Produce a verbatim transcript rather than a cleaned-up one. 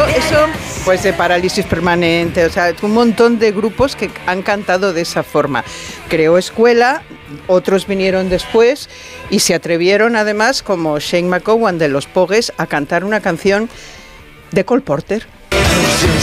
eso, pues de Parálisis Permanente, o sea, un montón de grupos que han cantado de esa forma. Creó escuela, otros vinieron después y se atrevieron además, como Shane McGowan de los Pogues, a cantar una canción de Cole Porter.